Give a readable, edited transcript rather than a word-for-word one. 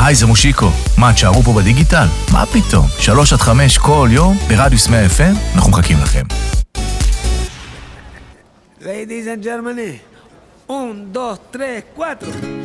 היי, זה מושיקו. מה, תשארו פה בדיגיטל? מה פתאום? 3-5 כל יום ברדיוס 100 FM, אנחנו מחכים לכם. Ladies and gentlemen, 1, 2, 3, 4